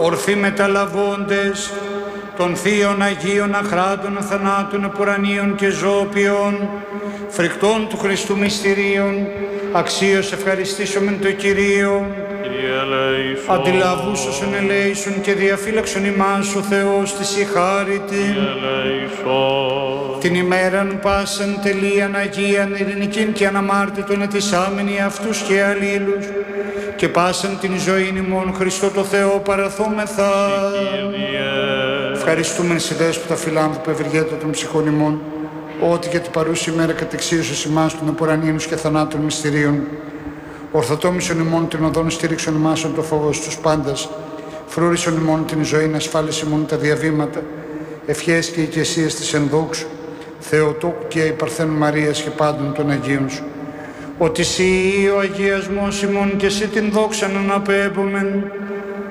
ορθοί μεταλαβώντες των Θείων Αγίων Αχράντων Θανάτων Επουρανίων και Ζώπιων, φρικτών του Χριστού μυστηρίων, αξίως ευχαριστήσομεν το Κυρίο. Αντιλαβούς όσων ελέησον και διαφύλαξον ημάς ο Θεός της η χάρητη. Την ημέραν πάσαν τελείαν Αγίαν ειρηνικήν και αναμάρτητον ετισάμενοι αυτούς και αλλήλους και πάσαν την ζωήν ημών Χριστό το Θεό παραθόμεθα. Ευχαριστούμε σε δέσποτα φιλάνθρωπε ευεργέτα των ψυχών ημών, ότι για την παρούση ημέρα κατεξίωσες ημάς των επουρανίων και θανάτων μυστηρίων, ορθοτόμησον ημών την οδόν στήριξον ημάσον το φόβος τους πάντας, φρούρισον ημών την ζωή, ασφάλιση ημών τα διαβήματα, ευχές και οικεσίες της ενδόξου, Θεοτόκου και υπαρθέν Μαρίας και πάντων των Αγίων σου. Ότι Συ ο αγιασμός ημών και Συ την δόξαν αναπέμπομεν,